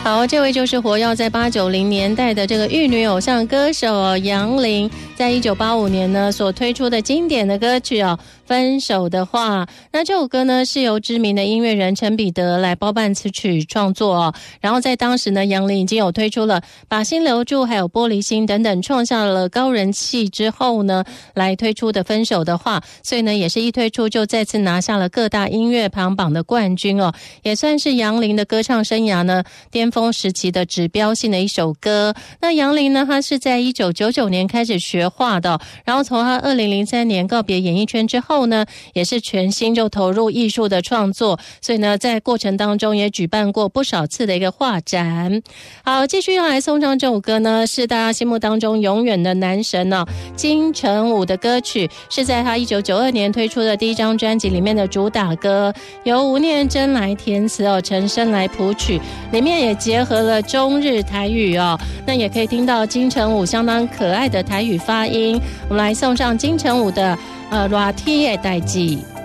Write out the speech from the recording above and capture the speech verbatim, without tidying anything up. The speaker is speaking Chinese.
好，这位就是活跃在八九零年代的这个玉女偶像歌手哦，杨林，在一九八五年呢所推出的经典的歌曲哦，分手的话。那这首歌呢是由知名的音乐人陈彼得来包办词曲创作哦。然后在当时呢，杨林已经有推出了《把心留住》还有《玻璃心》等等，创下了高人气之后呢，来推出的分手的话，所以呢也是一推出就再次拿下了各大音乐排行榜的冠军哦，也算是杨林的歌唱生涯呢巅峰时期的指标性的一首歌。那杨林呢，他是在一九九九年开始学画的，然后从他二零零三年告别演艺圈之后呢，也是全心就投入艺术的创作，所以呢在过程当中也举办过不少次的一个画展。好，继续要来送上这首歌呢，是大家心目当中永远的男神哦，金城武的歌曲，是在他一九九二年推出的第一张专辑里面的主打歌，由吴念真来填词哦，陈升来谱曲，里面也结合了中日台语哦，那也可以听到金城武相当可爱的台语发音。我们来送上金城武的呃热天的代志。